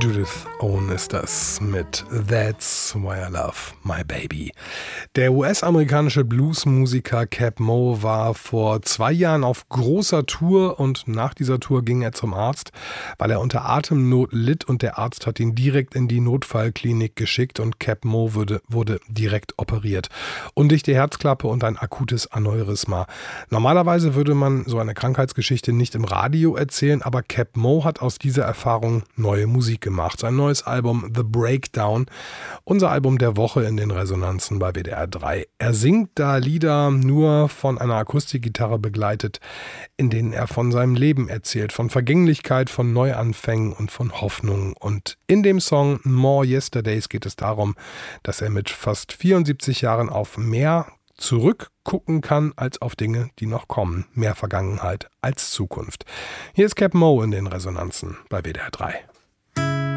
Judith Owen ist das mit That's Why I Love My Baby. Der US-amerikanische Bluesmusiker Cap Moe war vor 2 Jahren auf großer Tour und nach dieser Tour ging er zum Arzt, weil er unter Atemnot litt und der Arzt hat ihn direkt in die Notfallklinik geschickt und Cap Moe wurde direkt operiert. Undichte Herzklappe und ein akutes Aneurysma. Normalerweise würde man so eine Krankheitsgeschichte nicht im Radio erzählen, aber Cap Moe hat aus dieser Erfahrung neue Musik gemacht. Sein neues Album The Breakdown, unser Album der Woche in den Resonanzen bei WDR 3. Er singt da Lieder nur von einer Akustikgitarre begleitet, in denen er von seinem Leben erzählt, von Vergänglichkeit, von Neuanfängen und von Hoffnung. Und in dem Song More Yesterdays geht es darum, dass er mit fast 74 Jahren auf mehr zurückgucken kann als auf Dinge, die noch kommen. Mehr Vergangenheit als Zukunft. Hier ist Cap Moe in den Resonanzen bei WDR 3.